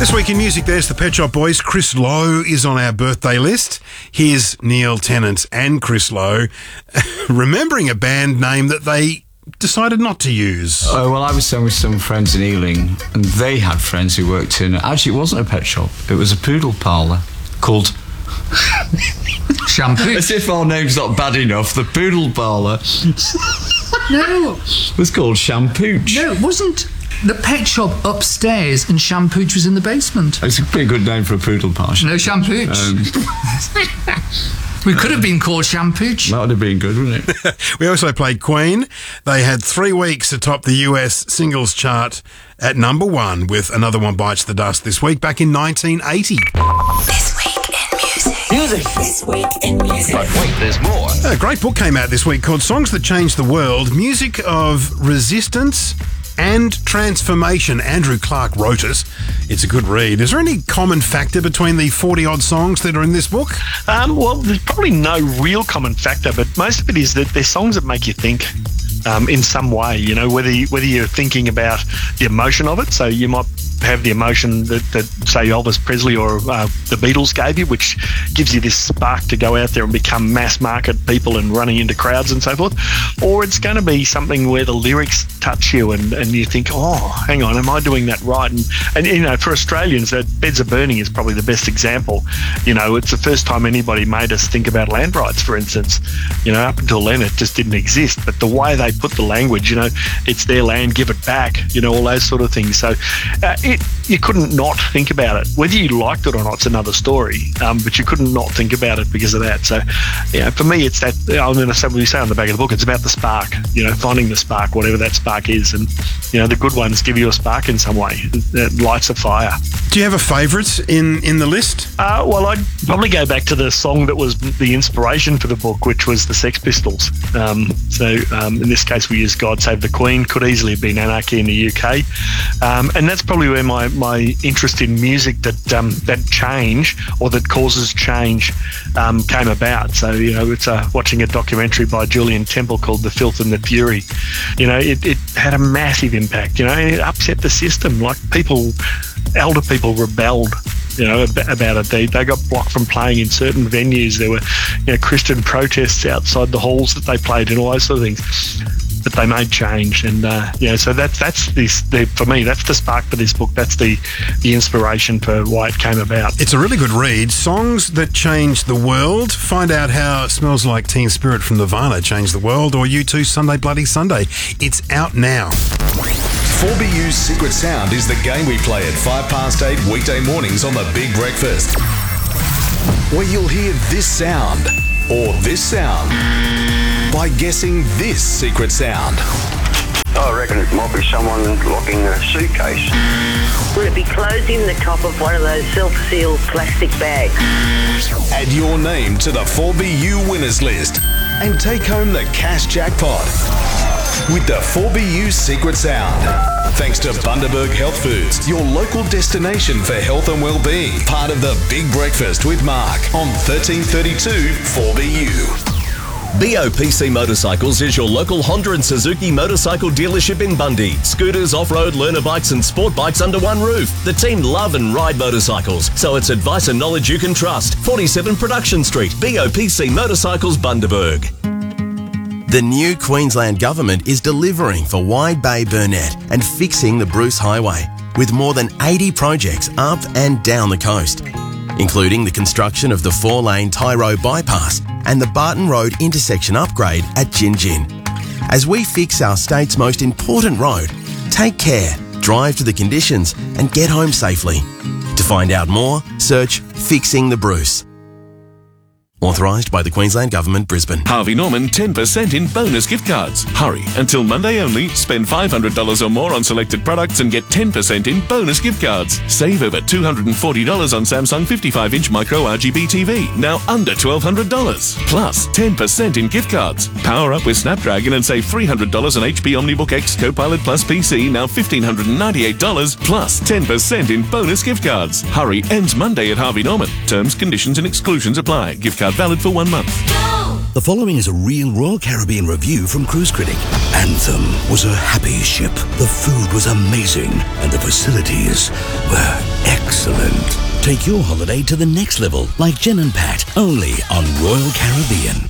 This week in music, there's the Pet Shop Boys. Chris Lowe is on our birthday list. Here's Neil Tennant and Chris Lowe remembering a band name that they decided not to use. Oh, well, I was staying with some friends in Ealing, and they had friends who worked in... Actually, it wasn't a pet shop. It was a poodle parlour called... Shampoo. As if our name's not bad enough, the poodle parlour... No. was called Shampooch. No, it wasn't. The pet shop upstairs and Shampooch was in the basement. It's a pretty good name for a poodle parlour. No, Shampooch. We could have been called Shampooch. That would have been good, wouldn't it? We also played Queen. They had 3 weeks atop the US singles chart at number 1 with Another One Bites the Dust this week, back in 1980. This week in music. This week in music. But wait, there's more. A great book came out this week called Songs That Changed the World, Music of Resistance and Transformation. Andrew Clark wrote it. It's a good read. Is there any common factor between the 40-odd songs that are in this book? Well, there's probably no real common factor, but most of it is that they're songs that make you think in some way, you know, whether you're thinking about the emotion of it. So you might have the emotion that say, Elvis Presley or the Beatles gave you, which gives you this spark to go out there and become mass market people and running into crowds and so forth. Or it's going to be something where the lyrics touch you and you think, oh, hang on, am I doing that right? And you know, for Australians, Beds Are Burning is probably the best example. You know, it's the first time anybody made us think about land rights, for instance. You know, up until then, it just didn't exist. But the way they put the language, you know, it's their land, give it back, you know, all those sort of things. So you couldn't not think about it. Whether you liked it or not, it's another story. But you couldn't not think about it because of that. So, you know, for me, it's that. I'm going to say what you say on the back of the book. It's about the spark. You know, finding the spark, whatever that spark is, and you know, the good ones give you a spark in some way. That lights a fire. Do you have a favourite in the list? Well, I'd probably go back to the song that was the inspiration for the book, which was the Sex Pistols. In this case, we used God Save the Queen. Could easily have been Anarchy in the UK. And that's probably where my interest in music that change or that causes change came about. So, you know, it's watching a documentary by Julian Temple called The Filth and the Fury. You know, it had a massive impact, you know, and it upset the system. Like elder people rebelled, you know, about it. They got blocked from playing in certain venues. There were, you know, Christian protests outside the halls that they played in, all those sort of things. But they made change, and so that's this. For me, that's the spark for this book. That's the inspiration for why it came about. It's a really good read. Songs That Changed the World. Find out how Smells Like Teen Spirit from Nirvana changed the world, or U2's Sunday Bloody Sunday. It's out now. 4BU's Secret Sound is the game we play at 8:05 weekday mornings on The Big Breakfast, where you'll hear this sound or this sound by guessing this secret sound. I reckon it might be someone locking a suitcase. Would it be closing the top of one of those self-sealed plastic bags? Add your name to the 4BU winners list and take home the cash jackpot with the 4BU Secret Sound. Thanks to Bundaberg Health Foods, your local destination for health and well-being. Part of the Big Breakfast with Mark on 1332 4BU. BOPC Motorcycles is your local Honda and Suzuki motorcycle dealership in Bundy. Scooters, off-road, learner bikes and sport bikes under one roof. The team love and ride motorcycles, so it's advice and knowledge you can trust. 47 Production Street, BOPC Motorcycles, Bundaberg. The new Queensland Government is delivering for Wide Bay Burnett and fixing the Bruce Highway, with more than 80 projects up and down the coast, including the construction of the 4-lane Tyro bypass and the Barton Road intersection upgrade at Gin Gin. As we fix our state's most important road, take care, drive to the conditions and get home safely. To find out more, search Fixing the Bruce. Authorised by the Queensland Government, Brisbane. Harvey Norman 10% in bonus gift cards. Hurry, until Monday only. Spend $500 or more on selected products and get 10% in bonus gift cards. Save over $240 on Samsung 55-inch micro RGB TV, now under $1,200. Plus 10% in gift cards. Power up with Snapdragon and save $300 on HP OmniBook X Copilot Plus PC, now $1,598. Plus 10% in bonus gift cards. Hurry, ends Monday at Harvey Norman. Terms, conditions and exclusions apply. Gift card valid for 1 month. The following is a real Royal Caribbean review from Cruise Critic. Anthem was a happy ship. The food was amazing and the facilities were excellent. Take your holiday to the next level like Jen and Pat, only on Royal Caribbean.